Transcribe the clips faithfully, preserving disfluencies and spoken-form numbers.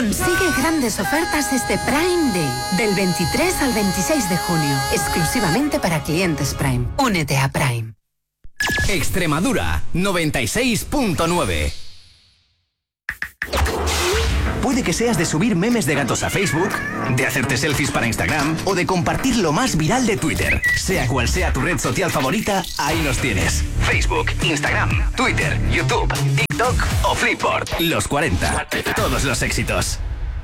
Consigue grandes ofertas este Prime Day, del veintitrés al veintiséis de junio, exclusivamente para clientes Prime. Únete a Prime. Extremadura, noventa y seis punto nueve. Puede que seas de subir memes de gatos a Facebook, de hacerte selfies para Instagram o de compartir lo más viral de Twitter. Sea cual sea tu red social favorita, ahí nos tienes. Facebook, Instagram, Twitter, YouTube, TikTok o Flipboard. Los cuarenta. Todos los éxitos.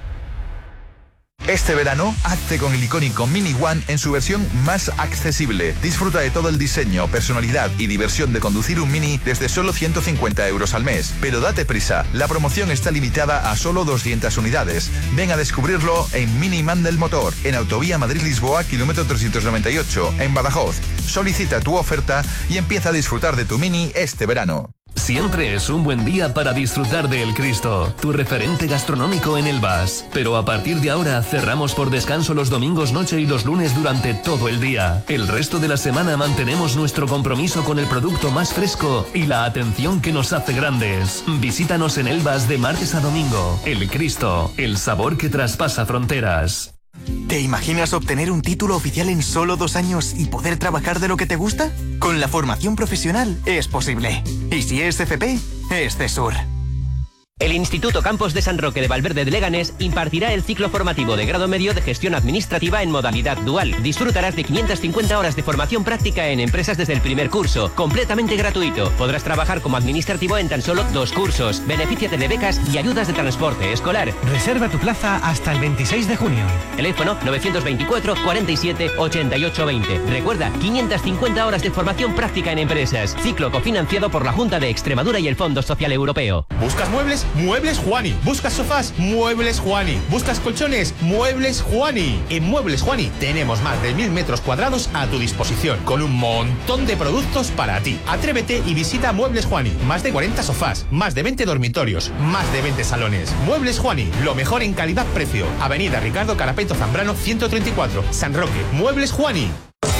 Este verano, hazte con el icónico Mini One en su versión más accesible. Disfruta de todo el diseño, personalidad y diversión de conducir un Mini desde solo ciento cincuenta euros al mes. Pero date prisa, la promoción está limitada a solo doscientas unidades. Ven a descubrirlo en Miniman del Motor, en Autovía Madrid-Lisboa, kilómetro trescientos noventa y ocho, en Badajoz. Solicita tu oferta y empieza a disfrutar de tu Mini este verano. Siempre es un buen día para disfrutar de El Cristo, tu referente gastronómico en Elvas. Pero a partir de ahora cerramos por descanso los domingos noche y los lunes durante todo el día. El resto de la semana mantenemos nuestro compromiso con el producto más fresco y la atención que nos hace grandes. Visítanos en Elvas de martes a domingo. El Cristo, el sabor que traspasa fronteras. ¿Te imaginas obtener un título oficial en solo dos años y poder trabajar de lo que te gusta? Con la formación profesional es posible. Y si es F P, es CESUR. El Instituto Campos de San Roque de Valverde de Leganés impartirá el ciclo formativo de grado medio de gestión administrativa en modalidad dual. Disfrutarás de quinientas cincuenta horas de formación práctica en empresas desde el primer curso, completamente gratuito. Podrás trabajar como administrativo en tan solo dos cursos. Benefíciate de becas y ayudas de transporte escolar. Reserva tu plaza hasta el veintiséis de junio. Teléfono novecientos veinticuatro, cuarenta y siete, ochenta y ocho veinte. Recuerda, quinientas cincuenta horas de formación práctica en empresas. Ciclo cofinanciado por la Junta de Extremadura y el Fondo Social Europeo. ¿Buscas muebles? Muebles Juani. ¿Buscas sofás? Muebles Juani. ¿Buscas colchones? Muebles Juani. En Muebles Juani tenemos más de mil metros cuadrados a tu disposición, con un montón de productos para ti. Atrévete y visita Muebles Juani. Más de cuarenta sofás, más de veinte dormitorios, más de veinte salones. Muebles Juani, lo mejor en calidad-precio. Avenida Ricardo Carapeto Zambrano ciento treinta y cuatro, San Roque. Muebles Juani.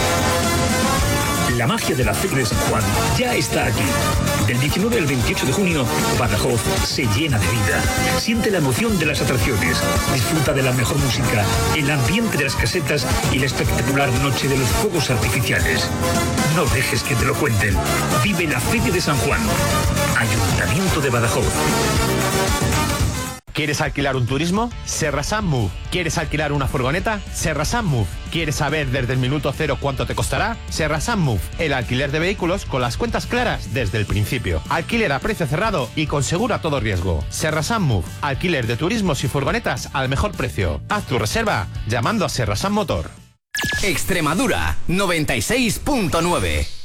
La magia de la Feria de San Juan ya está aquí. Del diecinueve al veintiocho de junio, Badajoz se llena de vida. Siente la emoción de las atracciones, disfruta de la mejor música, el ambiente de las casetas y la espectacular noche de los fuegos artificiales. No dejes que te lo cuenten. Vive la Feria de San Juan. Ayuntamiento de Badajoz. ¿Quieres alquilar un turismo? Serrasan Move. ¿Quieres alquilar una furgoneta? Serrasan Move. ¿Quieres saber desde el minuto cero cuánto te costará? Serrasan Move. El alquiler de vehículos con las cuentas claras desde el principio. Alquiler a precio cerrado y con seguro a todo riesgo. Serrasan Move. Alquiler de turismos y furgonetas al mejor precio. Haz tu reserva llamando a Serrasan Motor. Extremadura, noventa y seis punto nueve.